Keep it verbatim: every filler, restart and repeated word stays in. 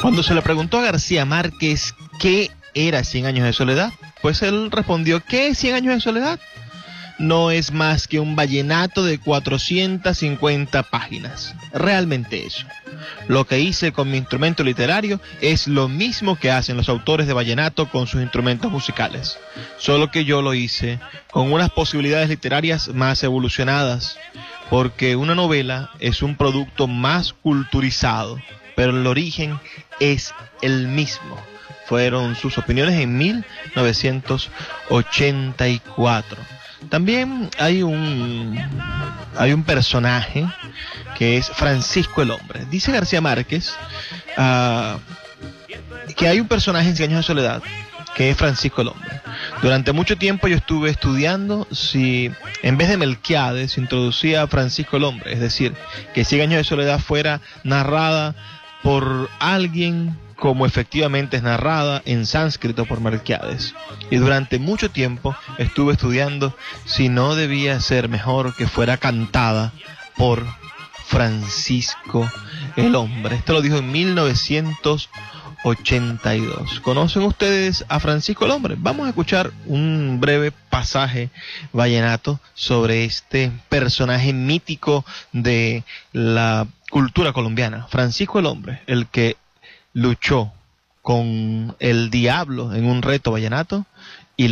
Cuando se le preguntó a García Márquez qué era Cien años de soledad, pues él respondió: ¿qué es Cien años de soledad? No es más que un vallenato de cuatrocientas cincuenta páginas. Realmente eso. Lo que hice con mi instrumento literario es lo mismo que hacen los autores de vallenato con sus instrumentos musicales. Solo que yo lo hice con unas posibilidades literarias más evolucionadas, porque una novela es un producto más culturizado, pero el origen es el mismo. Fueron sus opiniones en mil novecientos ochenta y cuatro. También hay un, hay un personaje que es Francisco el Hombre. Dice García Márquez uh, que hay un personaje en Cien años de soledad que es Francisco el Hombre. Durante mucho tiempo yo estuve estudiando si en vez de Melquiades se introducía a Francisco el Hombre, es decir, que Cien años de soledad fuera narrada por alguien como efectivamente es narrada en sánscrito por Melquiades. Y durante mucho tiempo estuve estudiando si no debía ser mejor que fuera cantada por Francisco el Hombre. Esto lo dijo en mil novecientos ochenta y dos. ¿Conocen ustedes a Francisco el Hombre? Vamos a escuchar un breve pasaje vallenato sobre este personaje mítico de la cultura colombiana. Francisco el Hombre, el que luchó con el diablo en un reto vallenato